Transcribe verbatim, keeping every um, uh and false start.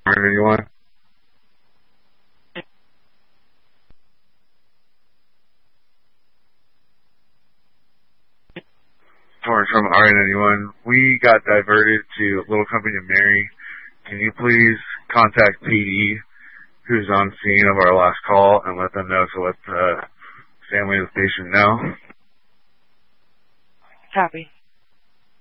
anyone? Torrance from R ninety-one. We got diverted to Little Company of Mary. Can you please contact P D, who's on scene of our last call, and let them know to let the family of the patient know? Copy.